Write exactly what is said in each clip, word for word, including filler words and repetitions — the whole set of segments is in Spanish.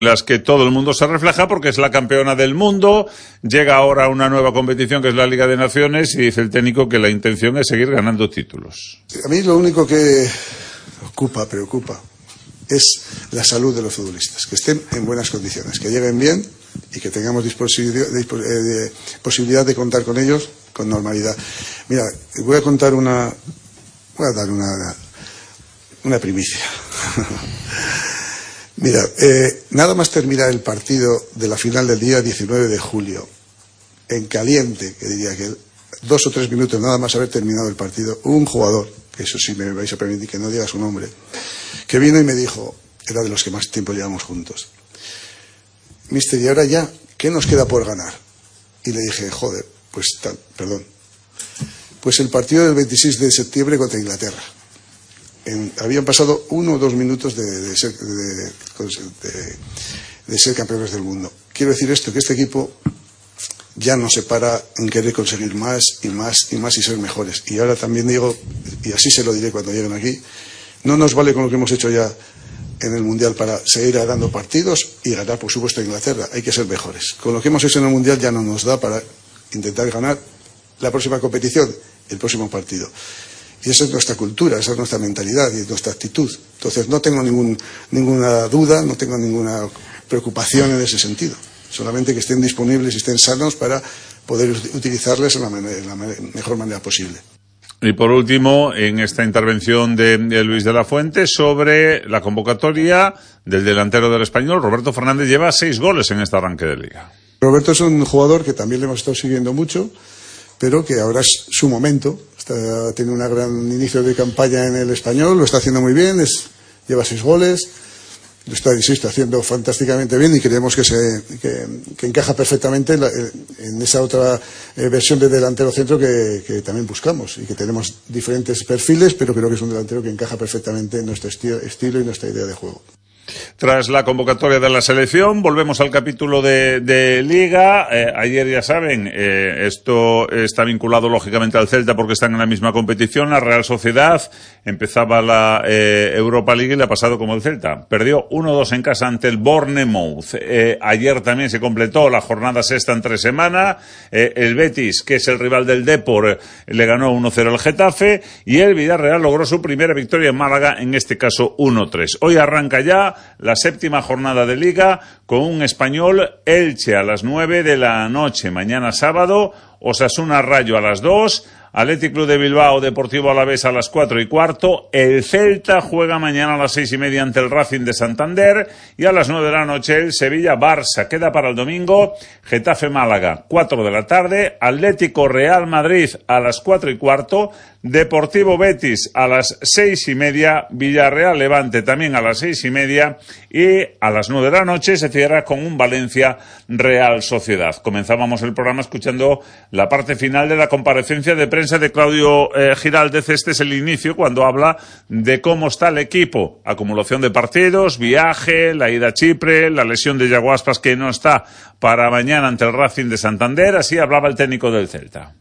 las que todo el mundo se refleja porque es la campeona del mundo. Llega ahora una nueva competición que es la Liga de Naciones y dice el técnico que la intención es seguir ganando títulos. A mí lo único que ocupa, preocupa es la salud de los futbolistas, que estén en buenas condiciones, que lleguen bien y que tengamos posibilidad de, posibilidad de contar con ellos con normalidad. Mira, voy a contar una, voy a dar una, una primicia. Mira, eh, nada más terminar el partido de la final del día diecinueve de julio, en caliente, que diría que dos o tres minutos nada más haber terminado el partido, hubo un jugador, que eso sí me vais a permitir que no diga su nombre, que vino y me dijo, era de los que más tiempo llevamos juntos, mister, y ahora ya, ¿qué nos queda por ganar? Y le dije, joder, pues tal, perdón, pues el partido del veintiséis de septiembre contra Inglaterra. En, habían pasado uno o dos minutos de, de, ser, de, de, de ser campeones del mundo. Quiero decir esto, que este equipo ya no se para en querer conseguir más y más y más y ser mejores. Y ahora también digo, y así se lo diré cuando lleguen aquí, no nos vale con lo que hemos hecho ya en el Mundial para seguir dando partidos y ganar, por supuesto, a Inglaterra. Hay que ser mejores. Con lo que hemos hecho en el Mundial ya no nos da para intentar ganar la próxima competición, el próximo partido. Y esa es nuestra cultura, esa es nuestra mentalidad y nuestra actitud. Entonces no tengo ningún, ninguna duda, no tengo ninguna preocupación en ese sentido. Solamente que estén disponibles y estén sanos para poder utilizarles de la, manera, de la mejor manera posible. Y por último, en esta intervención de, de Luis de la Fuente sobre la convocatoria del delantero del Español, Roberto Fernández lleva seis goles en este arranque de liga. Roberto es un jugador que también le hemos estado siguiendo mucho, pero que ahora es su momento. Está, tiene un gran inicio de campaña en el Español, lo está haciendo muy bien, es, lleva seis goles, lo está, insisto, haciendo fantásticamente bien y creemos que, se, que, que encaja perfectamente en, la, en esa otra eh, versión de delantero centro que, que también buscamos y que tenemos diferentes perfiles, pero creo que es un delantero que encaja perfectamente en nuestro esti estilo y nuestra idea de juego. Tras la convocatoria de la selección, volvemos al capítulo de, de Liga. Eh, ayer, ya saben, eh, esto está vinculado lógicamente al Celta porque están en la misma competición. La Real Sociedad empezaba la eh, Europa League y le ha pasado como el Celta. Perdió uno dos en casa ante el Bournemouth. Eh, ayer también se completó la jornada sexta en tres semanas. Eh, el Betis, que es el rival del Depor, le ganó uno cero al Getafe. Y el Villarreal logró su primera victoria en Málaga, en este caso uno tres. Hoy arranca ya la séptima jornada de Liga con un Español Elche a las nueve de la noche. Mañana sábado, Osasuna Rayo a las dos, Athletic Club de Bilbao Deportivo Alavés a las cuatro y cuarto, el Celta juega mañana a las seis y media ante el Racing de Santander y a las nueve de la noche el Sevilla Barça. Queda para el domingo Getafe Málaga, cuatro de la tarde, Atlético Real Madrid a las cuatro y cuarto, Deportivo Betis a las seis y media, Villarreal Levante también a las seis y media y a las nueve de la noche se cierra con un Valencia Real Sociedad. Comenzábamos el programa escuchando la parte final de la comparecencia de prensa de Claudio eh, Giraldez. Este es el inicio cuando habla de cómo está el equipo, acumulación de partidos, viaje, la ida a Chipre, la lesión de Yago Aspas que no está para mañana ante el Racing de Santander. Así hablaba el técnico del Celta.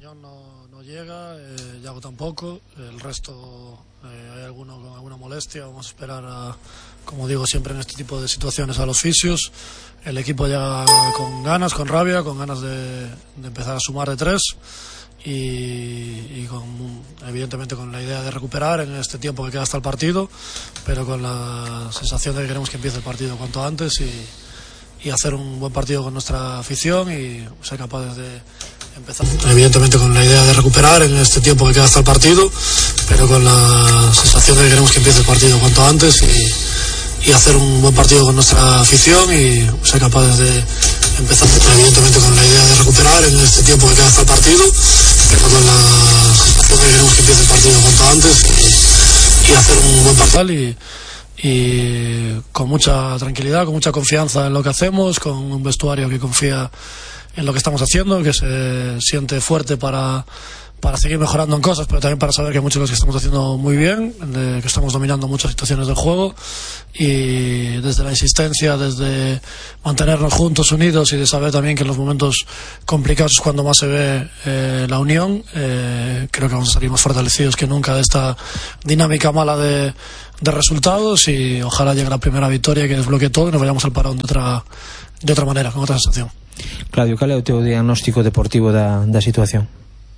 Tampoco, el resto eh, hay alguno con alguna molestia, vamos a esperar a, como digo siempre en este tipo de situaciones, a los fisios. El equipo llega con ganas, con rabia, con ganas de, de empezar a sumar de tres y, y con, evidentemente con la idea de recuperar en este tiempo que queda hasta el partido, pero con la sensación de que queremos que empiece el partido cuanto antes y, y hacer un buen partido con nuestra afición y ser capaces de empezar, evidentemente con la idea de recuperar en este tiempo que queda hasta el partido, pero con la sensación de que queremos que empiece el partido cuanto antes y, y hacer un buen partido con nuestra afición y ser capaces de empezar, evidentemente con la idea de recuperar en este tiempo que queda hasta el partido, pero con la sensación de que queremos que empiece el partido cuanto antes y, y hacer un buen partido y, y con mucha tranquilidad, con mucha confianza en lo que hacemos, con un vestuario que confía en lo que estamos haciendo, que se siente fuerte para, para seguir mejorando en cosas, pero también para saber que hay muchas cosas que estamos haciendo muy bien, de que estamos dominando muchas situaciones del juego y desde la insistencia, desde mantenernos juntos, unidos y de saber también que en los momentos complicados es cuando más se ve eh, la unión. Eh, creo que vamos a salir más fortalecidos que nunca de esta dinámica mala de, de resultados y ojalá llegue la primera victoria que desbloquee todo y nos vayamos al parón de otra, de otra manera, con otra sensación. Claudio, ¿cuál es tu diagnóstico deportivo de la situación?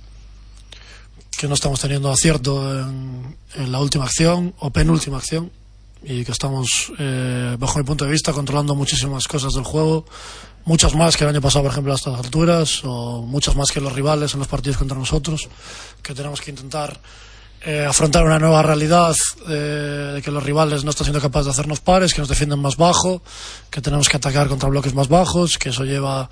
Que no estamos teniendo acierto en, en la última acción o penúltima acción y que estamos, eh, bajo mi punto de vista, controlando muchísimas cosas del juego, muchas más que el año pasado, por ejemplo, a estas alturas, o muchas más que los rivales en los partidos contra nosotros, que tenemos que intentar eh, afrontar una nueva realidad eh, de que los rivales no están siendo capaces de hacernos pares, que nos defienden más bajo, que tenemos que atacar contra bloques más bajos, que eso lleva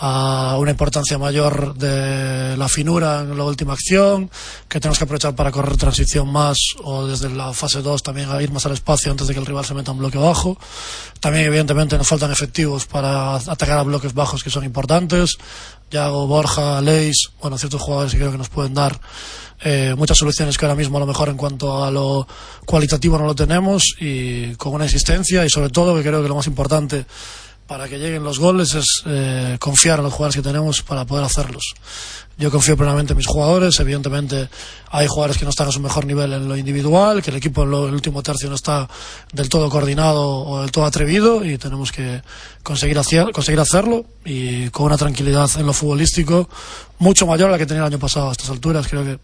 a una importancia mayor de la finura en la última acción, que tenemos que aprovechar para correr transición más o desde la fase dos también a ir más al espacio antes de que el rival se meta en bloque bajo. También evidentemente nos faltan efectivos para atacar a bloques bajos que son importantes. Yago, Borja, Leis, bueno, ciertos jugadores que creo que nos pueden dar eh, muchas soluciones que ahora mismo a lo mejor en cuanto a lo cualitativo no lo tenemos, y con una insistencia y sobre todo que creo que lo más importante para que lleguen los goles es eh, confiar en los jugadores que tenemos para poder hacerlos. Yo confío plenamente en mis jugadores. Evidentemente hay jugadores que no están a su mejor nivel en lo individual, que el equipo en lo, el último tercio no está del todo coordinado o del todo atrevido, y tenemos que conseguir, hacer, conseguir hacerlo y con una tranquilidad en lo futbolístico mucho mayor a la que tenía el año pasado a estas alturas. Creo que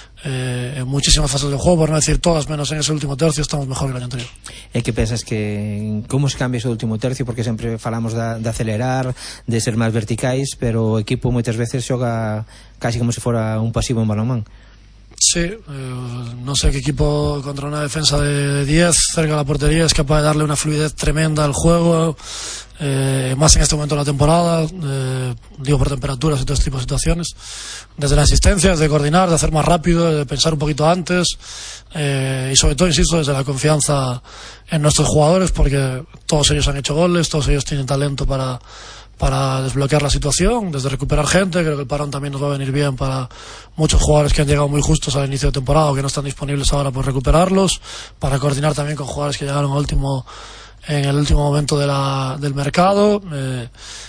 eh, en muchísimas fases del juego, por no decir todas, menos en ese último tercio, estamos mejor que el año anterior. E que pensas que como se cambia ese último tercio, porque sempre falamos de, de acelerar, de ser máis verticais, pero o equipo moitas veces xoga casi como se fora un pasivo en balonmán. Sí, eh, no sé qué equipo contra una defensa de diez cerca de la portería es capaz de darle una fluidez tremenda al juego, eh, más en este momento de la temporada, eh, digo por temperaturas y todo este tipo de situaciones, desde la asistencia, desde coordinar, de hacer más rápido, de pensar un poquito antes, eh, y sobre todo, insisto, desde la confianza en nuestros jugadores, porque todos ellos han hecho goles, todos ellos tienen talento para para desbloquear la situación, desde recuperar gente. Creo que el parón también nos va a venir bien para muchos jugadores que han llegado muy justos al inicio de temporada o que no están disponibles ahora, por recuperarlos, para coordinar también con jugadores que llegaron al último, en el último momento de la, del mercado, eh,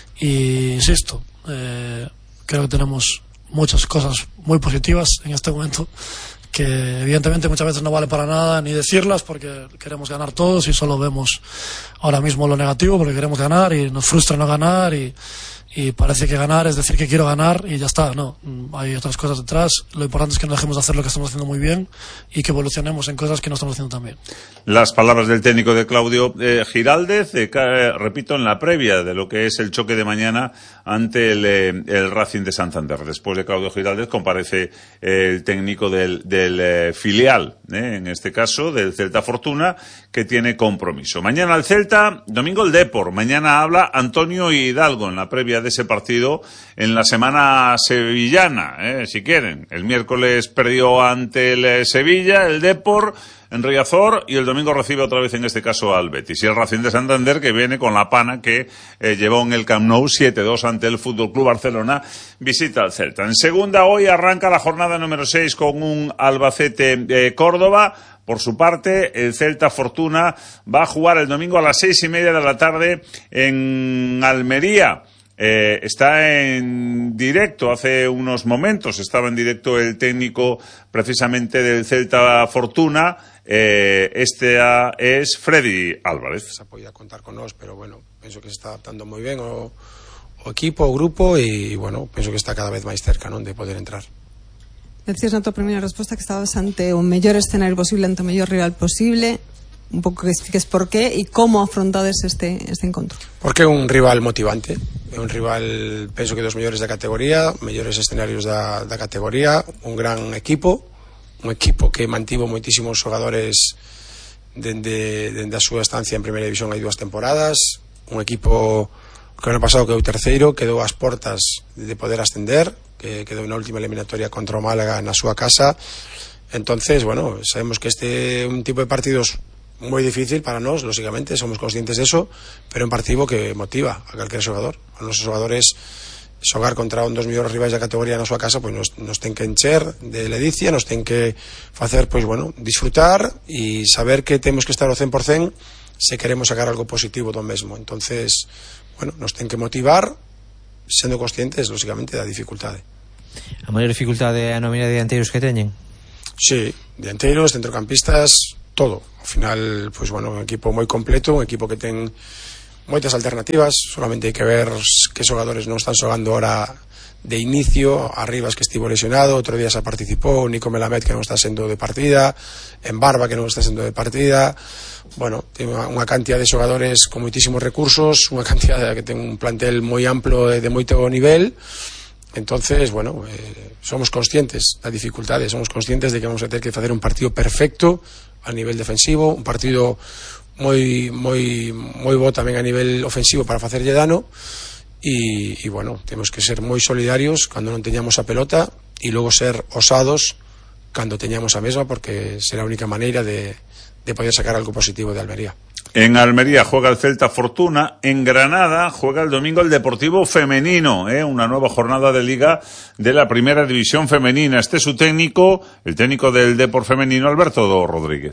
y insisto, eh, creo que tenemos muchas cosas muy positivas en este momento, que evidentemente muchas veces no vale para nada ni decirlas porque queremos ganar todos y solo vemos ahora mismo lo negativo porque queremos ganar y nos frustra no ganar, y, y parece que ganar es decir que quiero ganar y ya está. No, hay otras cosas detrás. Lo importante es que no dejemos de hacer lo que estamos haciendo muy bien y que evolucionemos en cosas que no estamos haciendo tan bien. Las palabras del técnico de Claudio eh, Giraldez, eh, eh, repito, en la previa de lo que es el choque de mañana ante el, eh, el Racing de Santander. Después de Claudio Giraldez comparece eh, el técnico del, del eh, filial, eh, en este caso del Celta Fortuna, que tiene compromiso. Mañana el Celta, domingo el Depor. Mañana habla Antonio Hidalgo en la previa de ese partido en la semana sevillana, eh, si quieren. El miércoles perdió ante el Sevilla, el Depor, en Riazor, y el domingo recibe otra vez en este caso al Betis. Y el Racing de Santander, que viene con la pana que eh, llevó en el Camp Nou siete dos ante el F C Barcelona, visita al Celta. En segunda, hoy arranca la jornada número seis con un Albacete eh, Córdoba. Por su parte, el Celta Fortuna va a jugar el domingo a las seis y media de la tarde en Almería. Eh, está en directo, hace unos momentos estaba en directo el técnico precisamente del Celta Fortuna. Eh, este es Freddy Álvarez. Se ha podido contar con nos, pero bueno, pienso que se está adaptando muy bien o, o equipo, o grupo, y bueno, pienso que está cada vez máis cerca, non, de poder entrar. Decías na tua primeira resposta que estabas ante o mellor escenario posible, ante o mellor rival posible. Un pouco que expliques por qué e como afrontades este, este encontro. Porque é un rival motivante, é un rival, penso que dos mellores da categoría, mellores escenarios da, da categoría, un gran equipo, un equipo que mantivo moitísimos xogadores dende, dende a súa estancia en primeira división hai dúas temporadas, un equipo que ano pasado quedou terceiro, quedou ás portas de poder ascender, que quedou na última eliminatoria contra o Málaga na súa casa. Entonces, bueno, sabemos que este é un tipo de partidos moi difícil para nós, lógicamente, somos conscientes de eso, pero un partido que motiva a calquer xogador. A nosos xogadores xogar contra un dos mellores rivais da categoría na súa casa, pois nos, nos ten que encher de ledicia, nos ten que facer, pois bueno, disfrutar e saber que temos que estar ao cen por cen se queremos sacar algo positivo do mesmo. Entonces, bueno, nos ten que motivar sendo conscientes, lógicamente, da dificultade. A maior dificultade é a nómina de dianteiros que teñen? Sí, dianteiros, centrocampistas, todo. Al final, pues bueno, un equipo moi completo, un equipo que ten moitas alternativas, solamente hai que ver que xogadores non están xogando ahora de inicio. Arribas, que estivo lesionado, outro día se participou, Nico Melamed, que non está sendo de partida, en Barba, que non está sendo de partida. Bueno, ten unha cantidad de xogadores con moitísimos recursos, unha cantidad que ten un plantel moi amplo de moito nivel. Entonces, bueno, eh, somos conscientes da dificultade, somos conscientes de que vamos a ter que facer un partido perfecto a nivel defensivo, un partido moi moi moi bo tamén a nivel ofensivo para facerlle dano. Y, y bueno, tenemos que ser moi solidarios cando non teñamos a pelota e logo ser osados cando teñamos a mesma, porque será a única maneira de, de poder sacar algo positivo de Almería. En Almería juega el Celta Fortuna, en Granada juega el domingo el Deportivo Femenino, ¿eh? Una nueva jornada de Liga de la Primera División Femenina. Este es su técnico, el técnico del Depor Femenino, Alberto Rodríguez.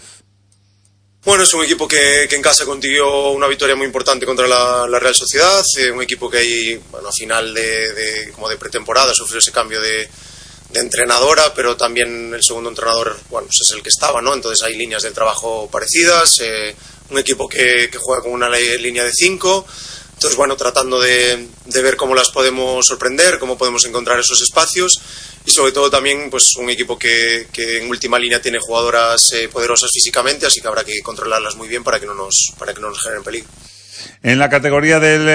Bueno, es un equipo que, que en casa consiguió una victoria muy importante contra la, la Real Sociedad, eh, un equipo que ahí, bueno, a final de, de, como de pretemporada sufrió ese cambio de, de entrenadora, pero también el segundo entrenador, bueno, pues es el que estaba, ¿no? Entonces hay líneas de trabajo parecidas, eh, un equipo que, que juega con una línea de cinco, entonces bueno, tratando de, de ver cómo las podemos sorprender, cómo podemos encontrar esos espacios. Y sobre todo también pues un equipo que, que en última línea tiene jugadoras eh, poderosas físicamente, así que habrá que controlarlas muy bien para que no nos, para que no nos generen peligro. En la categoría del,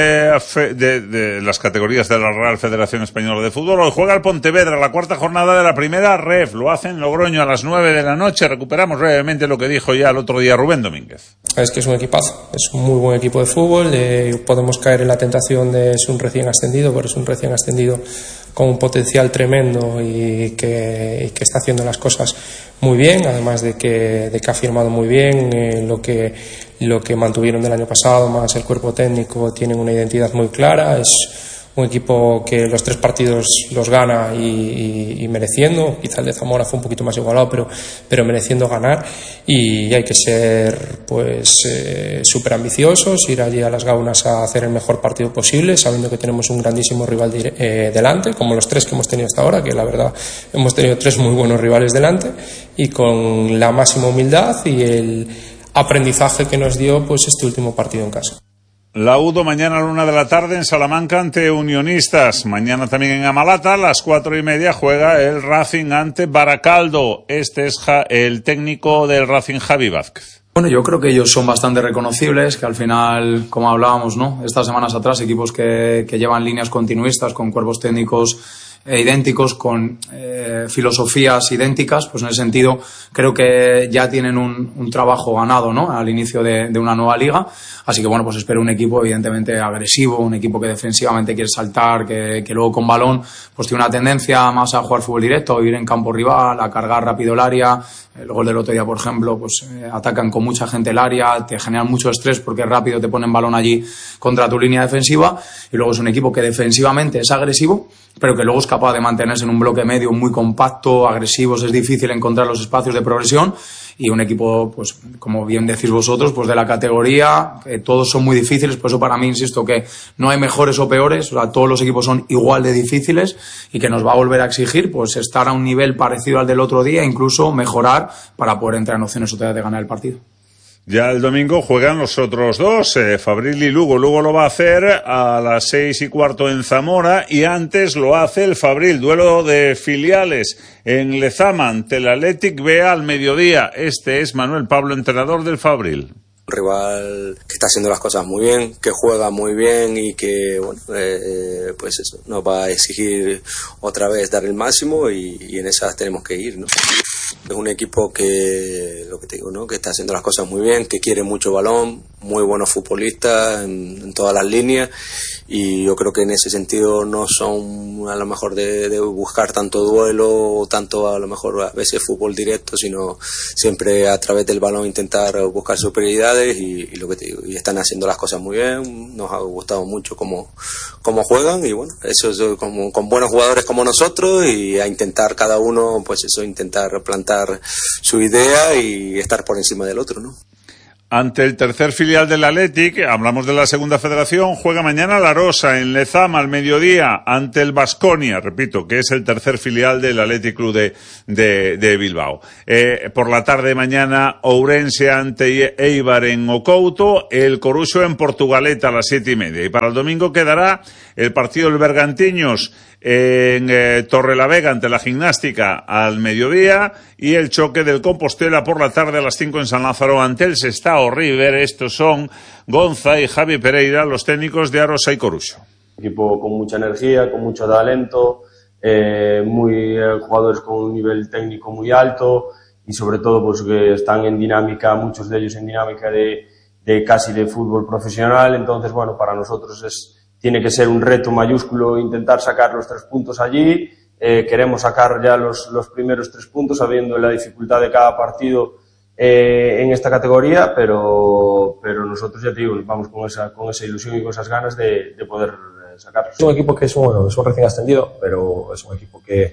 de, de las categorías de la Real Federación Española de Fútbol, hoy juega el Pontevedra, la cuarta jornada de la primera Ref. Lo hace en Logroño a las nueve de la noche. Recuperamos brevemente lo que dijo ya el otro día Rubén Domínguez. Es que es un equipazo, es un muy buen equipo de fútbol. Eh, podemos caer en la tentación de es un recién ascendido, pero es un recién ascendido con un potencial tremendo y que, y que está haciendo las cosas muy bien, además de que, de que ha firmado muy bien eh, lo que lo que mantuvieron del año pasado, más el cuerpo técnico, tienen una identidad muy clara. Es un equipo que los tres partidos los gana y, y, y mereciendo. Quizá el de Zamora fue un poquito más igualado, pero, pero mereciendo ganar. Y hay que ser pues eh, súper ambiciosos, ir allí a las Gaunas a hacer el mejor partido posible, sabiendo que tenemos un grandísimo rival de, eh, delante, como los tres que hemos tenido hasta ahora, que la verdad hemos tenido tres muy buenos rivales delante, y con la máxima humildad y el aprendizaje que nos dio pues este último partido en casa. Laudo mañana a la una de la tarde en Salamanca ante Unionistas. Mañana también en Amalata a las cuatro y media juega el Racing ante Baracaldo. Este es ja, el técnico del Racing, Javi Vázquez. Bueno, yo creo que ellos son bastante reconocibles, que al final, como hablábamos, ¿no? Estas semanas atrás, equipos que, que llevan líneas continuistas con cuerpos técnicos eh, idénticos, con eh, filosofías idénticas, pues en ese sentido creo que ya tienen un, un trabajo ganado, ¿no? Al inicio de, de una nueva liga. Así que bueno, pues espero un equipo evidentemente agresivo, un equipo que defensivamente quiere saltar, que, que luego con balón pues tiene una tendencia más a jugar fútbol directo, a ir en campo rival, a cargar rápido el área. El gol del otro día, por ejemplo, pues eh, atacan con mucha gente el área, te generan mucho estrés porque rápido te ponen balón allí contra tu línea defensiva, y luego es un equipo que defensivamente es agresivo, pero que luego es capaz de mantenerse en un bloque medio muy compacto, agresivos, es difícil encontrar los espacios de progresión, y un equipo, pues como bien decís vosotros, pues de la categoría, que todos son muy difíciles. Por eso para mí, insisto, que no hay mejores o peores, o sea, todos los equipos son igual de difíciles, y que nos va a volver a exigir pues estar a un nivel parecido al del otro día, incluso mejorar para poder entrar en opciones otra vez de ganar el partido. Ya el domingo juegan los otros dos, eh, Fabril y Lugo. Lugo lo va a hacer a las seis y cuarto en Zamora, y antes lo hace el Fabril. Duelo de filiales en Lezama ante el Athletic B al mediodía. Este es Manuel Pablo, entrenador del Fabril. Un rival que está haciendo las cosas muy bien, que juega muy bien y que, bueno, eh, pues eso, nos va a exigir otra vez dar el máximo, y, y en esas tenemos que ir, ¿no? Es un equipo que, lo que te digo, ¿no? Que está haciendo las cosas muy bien, que quiere mucho balón, muy buenos futbolistas en, en todas las líneas, y yo creo que en ese sentido no son a lo mejor de, de buscar tanto duelo, tanto a lo mejor a veces fútbol directo, sino siempre a través del balón intentar buscar superioridades, y, y lo que te digo, y están haciendo las cosas muy bien. Nos ha gustado mucho cómo, cómo juegan, y bueno, eso es como, con buenos jugadores como nosotros, y a intentar cada uno, pues eso, intentar plantar su idea y estar por encima del otro, ¿no? ante el tercer filial del Athletic, hablamos de la segunda federación, juega mañana la Rosa en Lezama al mediodía ante el Baskonia, repito, que es el tercer filial del Athletic Club de, de, de Bilbao. Eh, por la tarde mañana Ourense ante Eibar en Ocouto, el Coruxo en Portugaleta a las siete y media. Y para el domingo quedará el partido del Bergantiños en eh, Torrelavega ante la Gimnástica al mediodía y el choque del Compostela por la tarde a las cinco en San Lázaro ante el Sestao River. Estos son Gonza y Javi Pereira, los técnicos de Arosa y Coruxo. Equipo con mucha energía, con mucho talento, eh, muy eh, jugadores con un nivel técnico muy alto y sobre todo pues que están en dinámica, muchos de ellos en dinámica de, de casi de fútbol profesional. Entonces, bueno, para nosotros es tiene que ser un reto mayúsculo intentar sacar los tres puntos allí. Eh, queremos sacar ya los, los primeros tres puntos, sabiendo la dificultad de cada partido eh, en esta categoría, pero, pero nosotros, ya te digo, vamos con esa, con esa ilusión y con esas ganas de, de poder sacarlos. Es un equipo que es, bueno, es un recién ascendido, pero es un equipo que,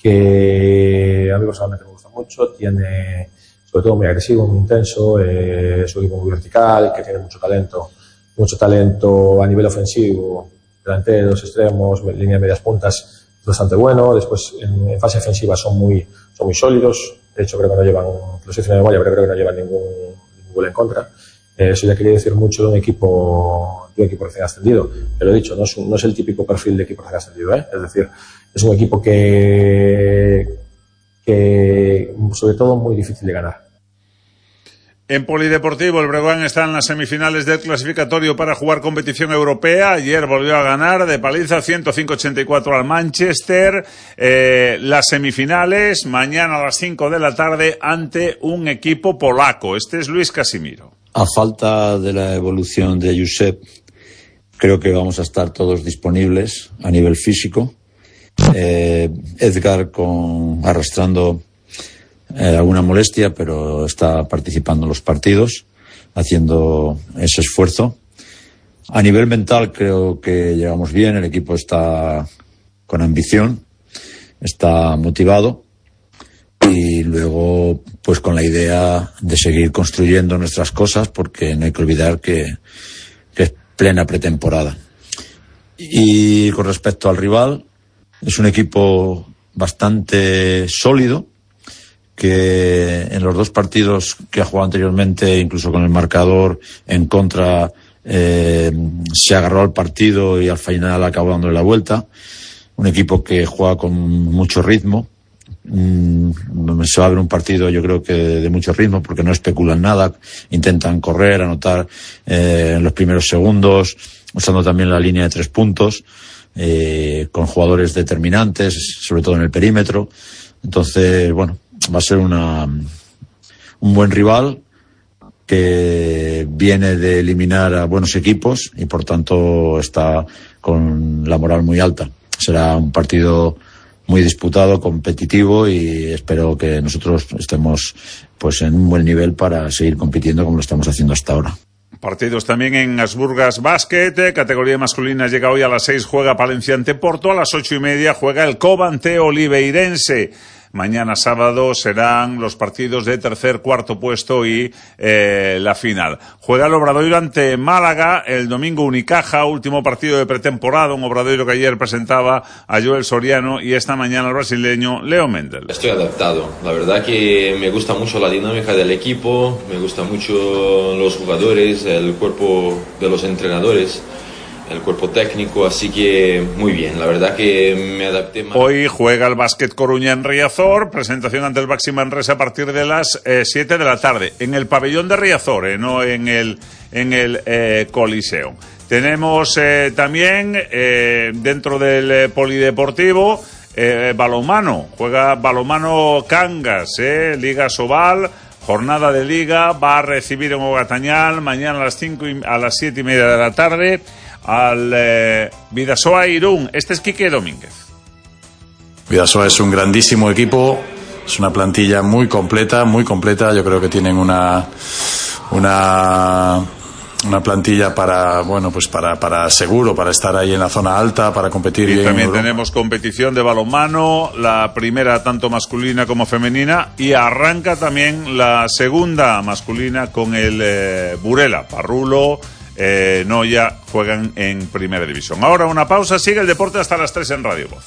que a mí personalmente me gusta mucho, tiene, sobre todo muy agresivo, muy intenso, eh, es un equipo muy vertical, que tiene mucho talento. mucho talento a nivel ofensivo, delanteros, extremos, línea de medias puntas, bastante bueno. Después, en, en fase ofensiva son muy, son muy sólidos. De hecho, creo que no llevan, los hice de memoria, pero creo que no llevan ningún, ningún gol en contra. Eh, eso ya quería decir mucho de un equipo, de un equipo recién ascendido. Pero he dicho, no es, un, no es el típico perfil de equipo recién ascendido, ¿eh? Es decir, es un equipo que, que, sobre todo, muy difícil de ganar. En Polideportivo, el Breogán está en las semifinales del clasificatorio para jugar competición europea. Ayer volvió a ganar de paliza ciento cinco a ochenta y cuatro al Manchester. Eh, las semifinales, mañana a las cinco de la tarde, ante un equipo polaco. Este es Luis Casimiro. A falta de la evolución de Josep, creo que vamos a estar todos disponibles a nivel físico. Eh, Edgar con arrastrando Eh, alguna molestia, pero está participando en los partidos, haciendo ese esfuerzo. A nivel mental creo que llegamos bien, el equipo está con ambición, está motivado y luego pues con la idea de seguir construyendo nuestras cosas, porque no hay que olvidar que, que es plena pretemporada. Y con respecto al rival, es un equipo bastante sólido, que en los dos partidos que ha jugado anteriormente, incluso con el marcador en contra, eh, se agarró al partido y al final acabó dándole la vuelta. Un equipo que juega con mucho ritmo. Mm, se va a ver un partido, yo creo que de mucho ritmo, porque no especulan nada, intentan correr, anotar eh, en los primeros segundos, usando también la línea de tres puntos, eh, con jugadores determinantes, sobre todo en el perímetro. Entonces, bueno, va a ser una, un buen rival que viene de eliminar a buenos equipos y por tanto está con la moral muy alta. Será un partido muy disputado, competitivo, y espero que nosotros estemos pues en un buen nivel para seguir compitiendo como lo estamos haciendo hasta ahora. Partidos también en Asburgas Basket, categoría masculina llega hoy a las seis, juega Palencia ante Porto, a las ocho y media juega el Coba ante Oliveirense. Mañana sábado serán los partidos de tercer, cuarto puesto y eh, la final. Juega el Obradoiro ante Málaga, el domingo Unicaja, último partido de pretemporada, un Obradoiro que ayer presentaba a Joel Soriano y esta mañana el brasileño Leo Mendel. Estoy adaptado, la verdad que me gusta mucho la dinámica del equipo, me gusta mucho los jugadores, el cuerpo de los entrenadores, el cuerpo técnico, así que muy bien, la verdad que me adapté más. Hoy juega el Básquet Coruña en Riazor, presentación ante el Baxi Manresa a partir de las eh, siete de la tarde, en el pabellón de Riazor, eh, no en el, en el eh, Coliseo. Tenemos eh, también eh, dentro del eh, Polideportivo eh, balonmano, juega balonmano Cangas, eh, Liga Sobal. Jornada de Liga, va a recibir en Ogatañal mañana a las cinco y, a las siete y media de la tarde al eh, Bidasoa Irún. Este es Quique Domínguez. Bidasoa es un grandísimo equipo, es una plantilla muy completa, muy completa. Yo creo que tienen una una una plantilla para, bueno, pues para, para seguro, para estar ahí en la zona alta, para competir y bien. También tenemos competición de balonmano, la primera tanto masculina como femenina, y arranca también la segunda masculina con el eh, Burela, Parrulo, eh, Noya juegan en primera división. Ahora una pausa, sigue el deporte hasta las tres en Radio Voz.